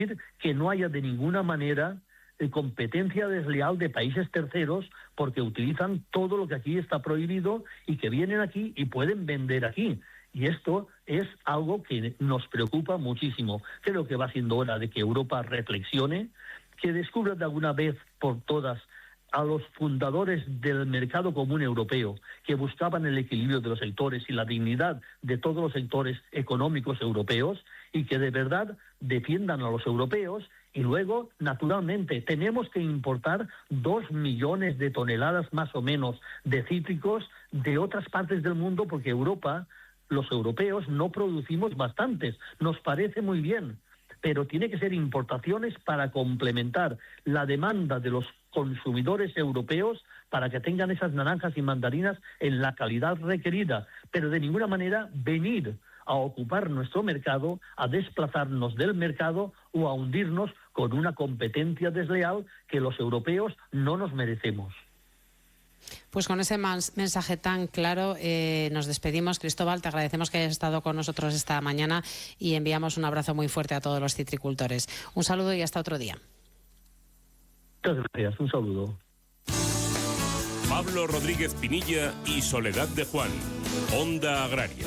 que no haya de ninguna manera competencia desleal de países terceros porque utilizan todo lo que aquí está prohibido y que vienen aquí y pueden vender aquí. Y esto es algo que nos preocupa muchísimo. Creo que va siendo hora de que Europa reflexione, que descubra de alguna vez por todas a los fundadores del mercado común europeo, que buscaban el equilibrio de los sectores y la dignidad de todos los sectores económicos europeos, y que de verdad defiendan a los europeos. Y luego, naturalmente, tenemos que importar 2 millones de toneladas más o menos de cítricos de otras partes del mundo, porque Europa, los europeos, no producimos bastantes. Nos parece muy bien, pero tiene que ser importaciones para complementar la demanda de los consumidores europeos para que tengan esas naranjas y mandarinas en la calidad requerida, pero de ninguna manera venir a ocupar nuestro mercado, a desplazarnos del mercado o a hundirnos con una competencia desleal que los europeos no nos merecemos. Pues con ese mensaje tan claro nos despedimos. Cristóbal, te agradecemos que hayas estado con nosotros esta mañana y enviamos un abrazo muy fuerte a todos los citricultores. Un saludo y hasta otro día. Muchas gracias, un saludo. Pablo Rodríguez Pinilla y Soledad de Juan, Onda Agraria.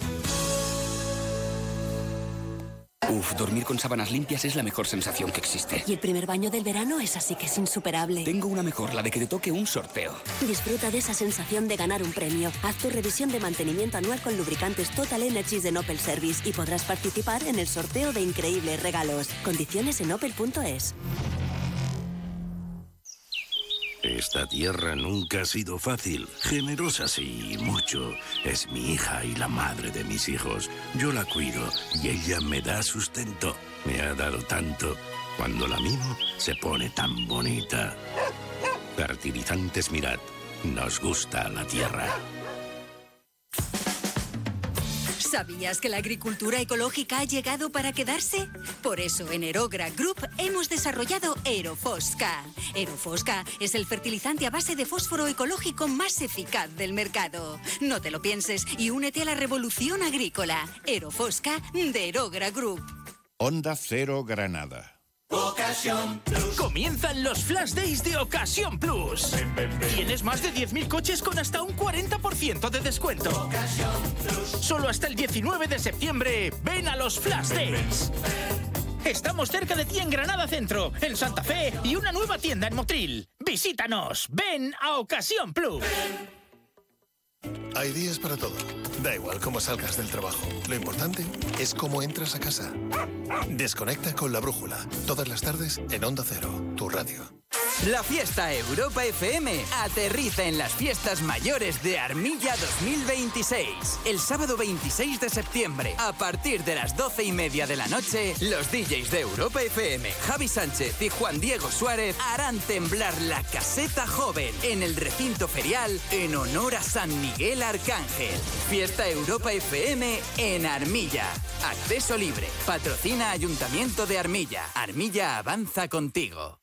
Uf, dormir con sábanas limpias es la mejor sensación que existe. Y el primer baño del verano es así que es insuperable. Tengo una mejor, la de que te toque un sorteo. Disfruta de esa sensación de ganar un premio. Haz tu revisión de mantenimiento anual con lubricantes Total Energies de Opel Service y podrás participar en el sorteo de increíbles regalos. Condiciones en opel.es. Esta tierra nunca ha sido fácil. Generosa sí, mucho. Es mi hija y la madre de mis hijos. Yo la cuido y ella me da sustento. Me ha dado tanto. Cuando la mimo, se pone tan bonita. Fertilizantes Mirad. Nos gusta la tierra. ¿Sabías que la agricultura ecológica ha llegado para quedarse? Por eso en Aerogra Group hemos desarrollado Aerofosca. Aerofosca es el fertilizante a base de fósforo ecológico más eficaz del mercado. No te lo pienses y únete a la revolución agrícola. Aerofosca de Aerogra Group. Onda Cero Granada. Ocasión Plus. Comienzan los Flash Days de Ocasión Plus. Tienes más de 10.000 coches con hasta un 40% de descuento. Ocasión Plus. Solo hasta el 19 de septiembre. Ven a los Flash Days. Estamos cerca de ti en Granada Centro, en Santa Fe y una nueva tienda en Motril. Visítanos. Ven a Ocasión Plus. Hay días para todo. Da igual cómo salgas del trabajo. Lo importante es cómo entras a casa. Desconecta con La Brújula. Todas las tardes en Onda Cero, tu radio. La fiesta Europa FM aterriza en las fiestas mayores de Armilla 2026. El sábado 26 de septiembre, a partir de las 12:30 de la noche, los DJs de Europa FM, Javi Sánchez y Juan Diego Suárez, harán temblar la caseta joven en el recinto ferial en honor a San Miguel Arcángel. Fiesta Europa FM en Armilla. Acceso libre. Patrocina Ayuntamiento de Armilla. Armilla avanza contigo.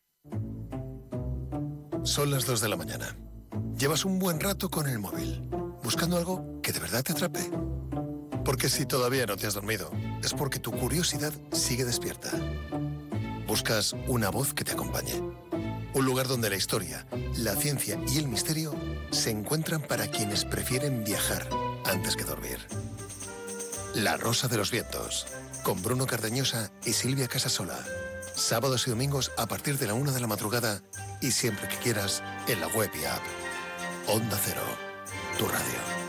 Son las 2 de la mañana. Llevas un buen rato con el móvil, buscando algo que de verdad te atrape. Porque si todavía no te has dormido, es porque tu curiosidad sigue despierta. Buscas una voz que te acompañe. Un lugar donde la historia, la ciencia y el misterio se encuentran para quienes prefieren viajar antes que dormir. La Rosa de los Vientos, con Bruno Cardeñosa y Silvia Casasola. Sábados y domingos a partir de la 1 de la madrugada y siempre que quieras en la web y app. Onda Cero, tu radio.